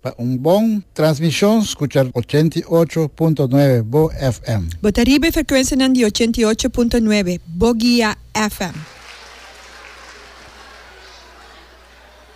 un bom transmisión, escuchar 88.9 Bo FM. Botaribe frecuencia nandi 88.9 Bogia FM.